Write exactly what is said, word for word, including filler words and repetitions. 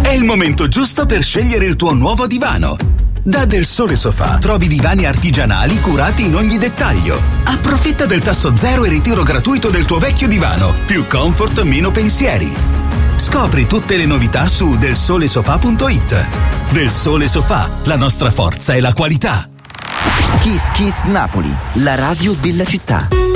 È il momento giusto per scegliere il tuo nuovo divano. Da Del Sole Sofà trovi divani artigianali curati in ogni dettaglio. Approfitta del tasso zero e ritiro gratuito del tuo vecchio divano. Più comfort, meno pensieri. Scopri tutte le novità su del sole sofà punto it. Del Sole Sofà, la nostra forza è la qualità. Kiss Kiss Napoli, la radio della città.